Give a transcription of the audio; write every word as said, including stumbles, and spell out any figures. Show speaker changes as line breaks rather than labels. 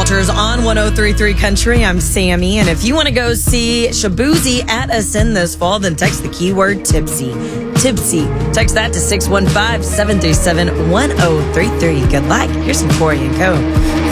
Walters on one oh three point three Country. I'm Sammy. And if you want to go see Shaboozey at Ascend this fall, then text the keyword Tipsy. Tipsy. Text that to six one five, seven three seven, one oh three three. Good luck. Here's some Corey and Co.